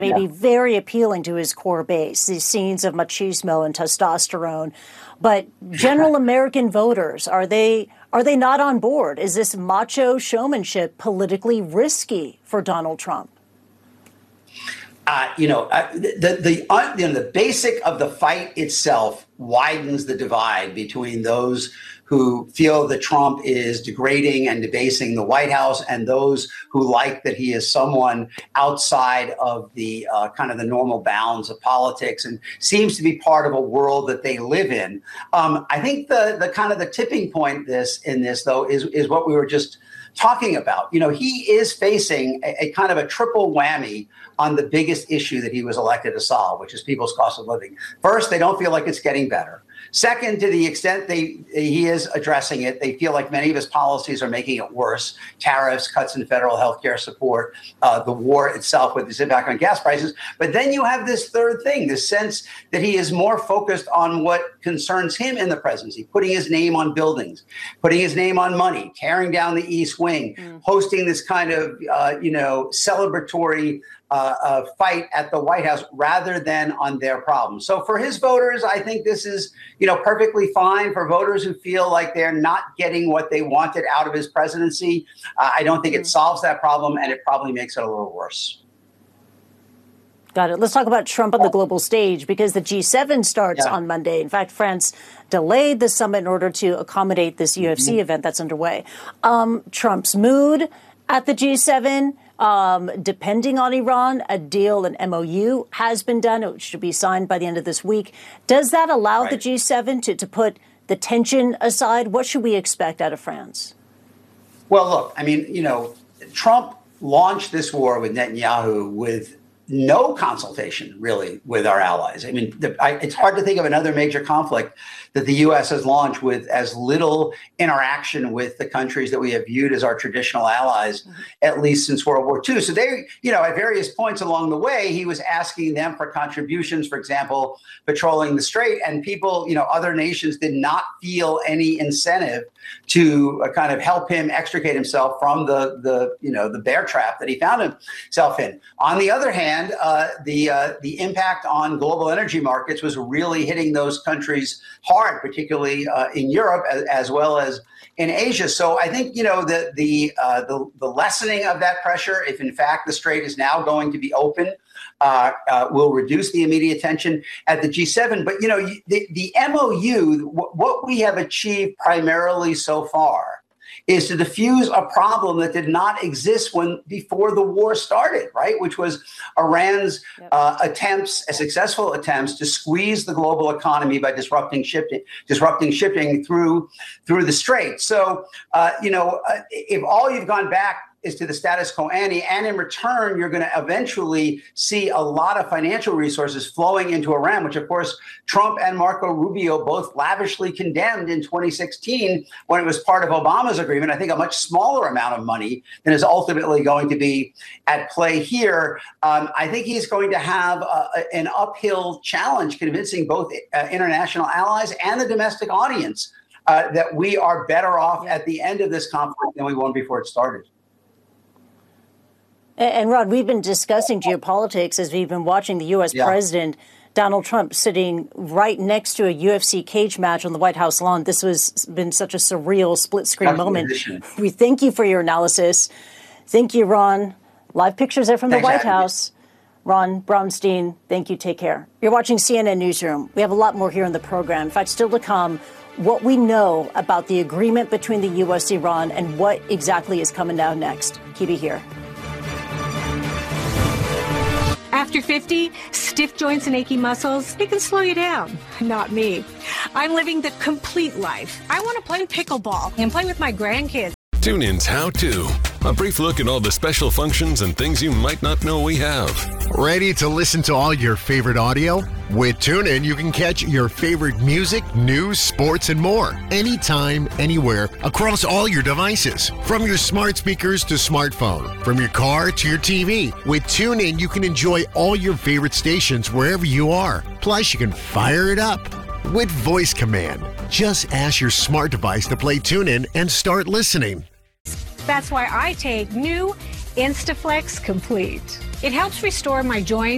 may be very appealing to his core base, these scenes of machismo and testosterone. But general American voters, are they not on board? Is this macho showmanship politically risky for Donald Trump? The basic of the fight itself widens the divide between those who feel that Trump is degrading and debasing the White House and those who like that he is someone outside of the kind of the normal bounds of politics and seems to be part of a world that they live in. I think the kind of the tipping point in this, though, is what we were just talking about. He is facing a kind of a triple whammy on the biggest issue that he was elected to solve, which is people's cost of living. First, they don't feel like it's getting better. Second, to the extent he is addressing it, they feel like many of his policies are making it worse. Tariffs, cuts in federal health care support, the war itself with its impact on gas prices. But then you have this third thing, this sense that he is more focused on what concerns him in the presidency, putting his name on buildings, putting his name on money, tearing down the East Wing, hosting this kind of, celebratory fight at the White House rather than on their problems. So for his voters, I think this is, perfectly fine. For voters who feel like they're not getting what they wanted out of his presidency, I don't think it solves that problem, and it probably makes it a little worse. Got it. Let's talk about Trump on the global stage, because the G7 starts on Monday. In fact, France delayed the summit in order to accommodate this UFC event that's underway. Trump's mood at the G7, depending on Iran, a deal, an MOU has been done. It should be signed by the end of this week. Does that allow the G7 to put the tension aside? What should we expect out of France? Well, look, Trump launched this war with Netanyahu with no consultation, really, with our allies. It's hard to think of another major conflict that the U.S. has launched with as little interaction with the countries that we have viewed as our traditional allies, at least since World War II. So they, at various points along the way, he was asking them for contributions, for example, patrolling the Strait, and people, other nations did not feel any incentive to kind of help him extricate himself from the bear trap that he found himself in. On the other hand, the impact on global energy markets was really hitting those countries hard, particularly in Europe as well as in Asia. So I think the lessening of that pressure, if in fact the Strait is now going to be open, will reduce the immediate tension at the G7. But the MOU, what we have achieved primarily so far is to diffuse a problem that did not exist before the war started, right? Which was Iran's successful attempts to squeeze the global economy by disrupting shipping through the Strait. So, if all you've gone back is to the status quo ante, and in return, you're going to eventually see a lot of financial resources flowing into Iran, which, of course, Trump and Marco Rubio both lavishly condemned in 2016 when it was part of Obama's agreement. I think a much smaller amount of money than is ultimately going to be at play here. I think he's going to have an uphill challenge convincing both international allies and the domestic audience that we are better off at the end of this conflict than we were before it started. And Rod, we've been discussing geopolitics as we've been watching the U.S. President Donald Trump sitting right next to a UFC cage match on the White House lawn. This has been such a surreal split-screen moment. We thank you for your analysis. Thank you, Ron. Live pictures there from the White House. Ron Brownstein, thank you. Take care. You're watching CNN Newsroom. We have a lot more here in the program. In fact, still to come, what we know about the agreement between the U.S. and Iran and what exactly is coming down next. Keep it here. After 50, stiff joints and achy muscles, they can slow you down. Not me. I'm living the complete life. I want to play pickleball and play with my grandkids. TuneIn's How To. A brief look at all the special functions and things you might not know we have. Ready to listen to all your favorite audio? With TuneIn, you can catch your favorite music, news, sports, and more. Anytime, anywhere, across all your devices. From your smart speakers to smartphone. From your car to your TV. With TuneIn, you can enjoy all your favorite stations wherever you are. Plus, you can fire it up with voice command. Just ask your smart device to play TuneIn and start listening. That's why I take new Instaflex Complete. It helps restore my joints